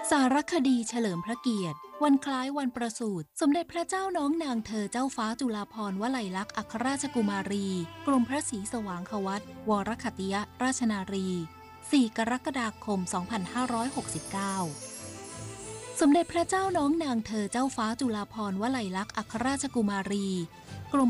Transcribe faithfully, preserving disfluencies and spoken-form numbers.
สารคดีเฉลิมพระเกียรติวันคล้ายวันประสูติสมเด็จพระเจ้าน้องนางเธอเจ้าฟ้าจุฬาภรณ์วลัยลักษณ์อัครราชกุมารีกรมพระศรีสว่างควัตรวรคัตติยราชนารี สี่ กรกฎาคม สองพันห้าร้อยหกสิบเก้า สมเด็จพระเจ้าน้องนางเธอเจ้าฟ้าจุฬาภรณ์วลัยลักษณ์อัครราชกุมารี